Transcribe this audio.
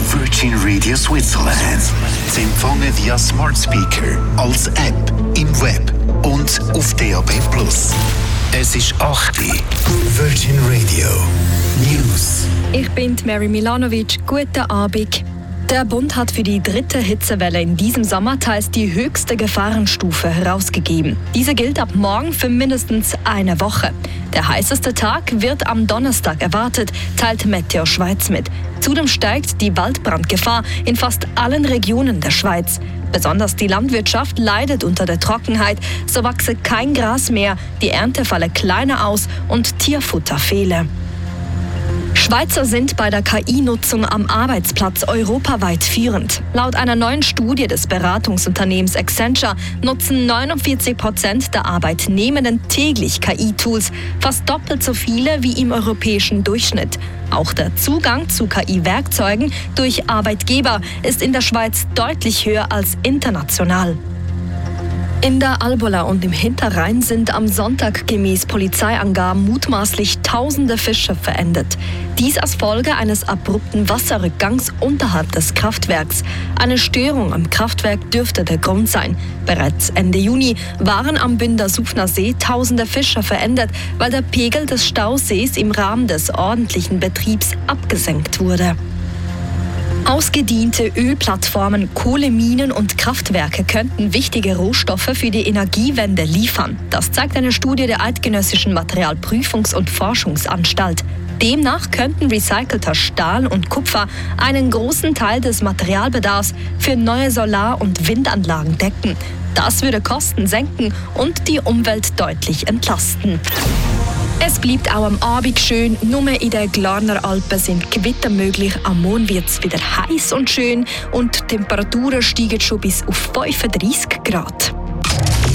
Virgin Radio Switzerland. Zu empfangen via Smart Speaker, als App, im Web und auf DAB+. Es ist 8 Uhr. Virgin Radio News. Ich bin Mary Milanovic. Guten Abend. Der Bund hat für die dritte Hitzewelle in diesem Sommer teils die höchste Gefahrenstufe herausgegeben. Diese gilt ab morgen für mindestens eine Woche. Der heißeste Tag wird am Donnerstag erwartet, teilt Meteo Schweiz mit. Zudem steigt die Waldbrandgefahr in fast allen Regionen der Schweiz. Besonders die Landwirtschaft leidet unter der Trockenheit. So wachse kein Gras mehr, die Ernte falle kleiner aus und Tierfutter fehle. Schweizer sind bei der KI-Nutzung am Arbeitsplatz europaweit führend. Laut einer neuen Studie des Beratungsunternehmens Accenture nutzen 49% der Arbeitnehmenden täglich KI-Tools, fast doppelt so viele wie im europäischen Durchschnitt. Auch der Zugang zu KI-Werkzeugen durch Arbeitgeber ist in der Schweiz deutlich höher als international. In der Albola und im Hinterrhein sind am Sonntag gemäß Polizeiangaben mutmaßlich tausende Fische verendet. Dies als Folge eines abrupten Wasserrückgangs unterhalb des Kraftwerks. Eine Störung am Kraftwerk dürfte der Grund sein. Bereits Ende Juni waren am Bünder-Sufner See tausende Fische verendet, weil der Pegel des Stausees im Rahmen des ordentlichen Betriebs abgesenkt wurde. Ausgediente Ölplattformen, Kohleminen und Kraftwerke könnten wichtige Rohstoffe für die Energiewende liefern. Das zeigt eine Studie der Eidgenössischen Materialprüfungs- und Forschungsanstalt. Demnach könnten recycelter Stahl und Kupfer einen großen Teil des Materialbedarfs für neue Solar- und Windanlagen decken. Das würde Kosten senken und die Umwelt deutlich entlasten. Es bleibt auch am Abend schön, nur in den Glarner Alpen sind Gewitter möglich. Am Morgen wird es wieder heiß und schön und die Temperaturen steigen schon bis auf 35 Grad.